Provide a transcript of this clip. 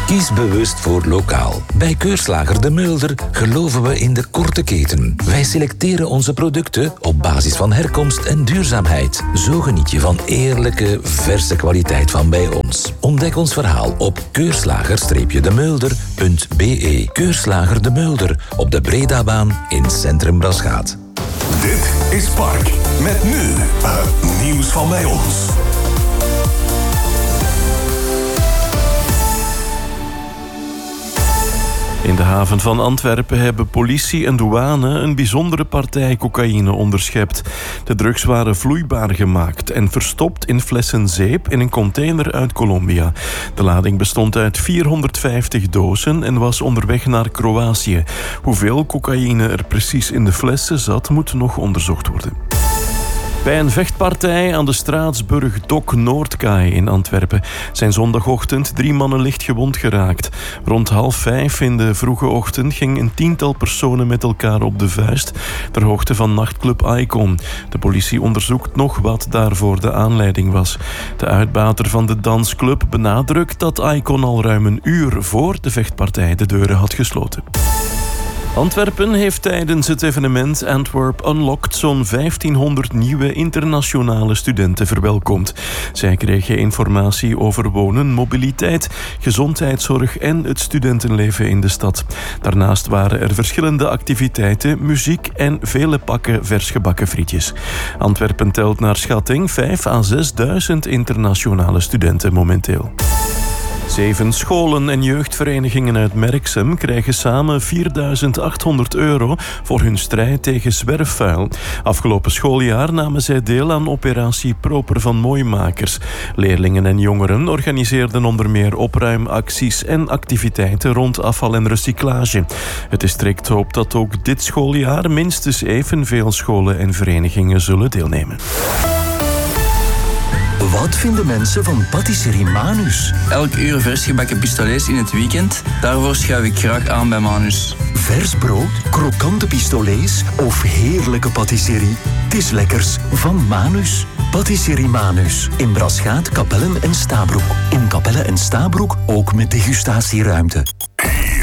Kies bewust voor lokaal. Bij Keurslager De Mulder geloven we in de korte keten. Wij selecteren onze producten op basis van herkomst en duurzaamheid. Zo geniet je van eerlijke, verse kwaliteit van bij ons. Ontdek ons verhaal op keurslager-demulder.be. Keurslager De Mulder op de Bredabaan in Centrum Braschaat. Dit is Park. Met nu het nieuws van bij ons. In de haven van Antwerpen hebben politie en douane een bijzondere partij cocaïne onderschept. De drugs waren vloeibaar gemaakt en verstopt in flessen zeep in een container uit Colombia. De lading bestond uit 450 dozen en was onderweg naar Kroatië. Hoeveel cocaïne er precies in de flessen zat, moet nog onderzocht worden. Bij een vechtpartij aan de Straatsburg-Dok Noordkaai in Antwerpen zijn zondagochtend 3 mannen licht gewond geraakt. Rond 4:30 in de vroege ochtend ging een 10-tal personen met elkaar op de vuist ter hoogte van nachtclub Icon. De politie onderzoekt nog wat daarvoor de aanleiding was. De uitbater van de dansclub benadrukt dat Icon al ruim een uur voor de vechtpartij de deuren had gesloten. Antwerpen heeft tijdens het evenement Antwerp Unlocked zo'n 1500 nieuwe internationale studenten verwelkomd. Zij kregen informatie over wonen, mobiliteit, gezondheidszorg en het studentenleven in de stad. Daarnaast waren er verschillende activiteiten, muziek en vele pakken versgebakken frietjes. Antwerpen telt naar schatting 5.000 à 6.000 internationale studenten momenteel. 7 scholen en jeugdverenigingen uit Merksem krijgen samen €4.800 voor hun strijd tegen zwerfvuil. Afgelopen schooljaar namen zij deel aan operatie Proper van Mooimakers. Leerlingen en jongeren organiseerden onder meer opruimacties en activiteiten rond afval en recyclage. Het district hoopt dat ook dit schooljaar minstens evenveel scholen en verenigingen zullen deelnemen. Wat vinden mensen van patisserie Manus? Elk uur versgebakken pistolets in het weekend. Daarvoor schuif ik graag aan bij Manus. Vers brood, krokante pistolets of heerlijke patisserie? Het is lekkers van Manus. Patisserie Manus. In Braschaat, Kapellen en Stabroek. In Kapellen en Stabroek ook met degustatieruimte.